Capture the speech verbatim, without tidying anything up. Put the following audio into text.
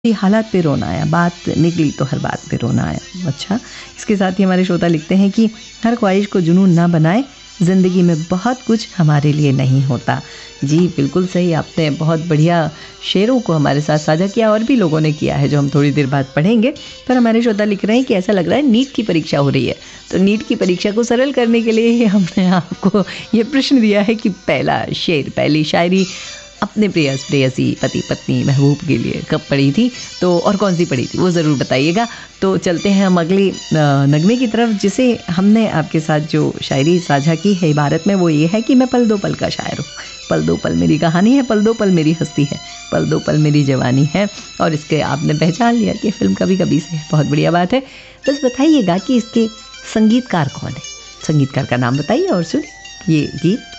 ये हालात पे रोना आया, बात निकली तो हर बात पे रोना आया। अच्छा, इसके साथ ही हमारे श्रोता लिखते हैं कि हर ख्वाहिश को जुनून ना बनाए, ज़िंदगी में बहुत कुछ हमारे लिए नहीं होता। जी बिल्कुल सही, आपने बहुत बढ़िया शेरों को हमारे साथ साझा किया और भी लोगों ने किया है जो हम थोड़ी देर बाद पढ़ेंगे। पर हमारे श्रोता लिख रहे हैं कि ऐसा लग रहा है नीट की परीक्षा हो रही है, तो नीट की परीक्षा को सरल करने के लिए ही हमने आपको ये प्रश्न दिया है कि पहला शेर, पहली शायरी अपने प्रेयस प्रेयसी पति पत्नी महबूब के लिए कब पढ़ी थी, तो और कौन सी पढ़ी थी वो ज़रूर बताइएगा। तो चलते हैं हम अगले नगमे की तरफ, जिसे हमने आपके साथ जो शायरी साझा की है इबारत में, वो ये है कि मैं पल दो पल का शायर हूँ। पल दो पल मेरी कहानी है, पल दो पल मेरी हस्ती है, पल दो पल मेरी जवानी है। और इसके आपने पहचान लिया कि फिल्म कभी कभी से है। बहुत बढ़िया बात है। बस बताइएगा कि इसके संगीतकार कौन है, संगीतकार का नाम बताइए और सुनिए ये गीत।